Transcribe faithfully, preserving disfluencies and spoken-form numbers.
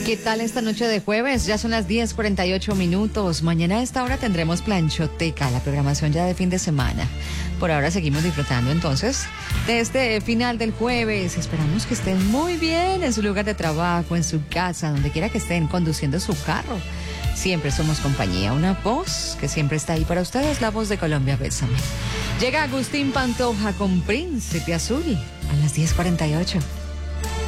¿Qué tal esta noche de jueves? Ya son las diez cuarenta y ocho minutos. Mañana a esta hora tendremos Planchoteca, la programación ya de fin de semana. Por ahora seguimos disfrutando entonces de este final del jueves. Esperamos que estén muy bien en su lugar de trabajo, en su casa, donde quiera que estén conduciendo su carro. Siempre somos compañía, una voz que siempre está ahí para ustedes, la voz de Colombia, Bésame. Llega Agustín Pantoja con Príncipe Azul a las diez cuarenta y ocho.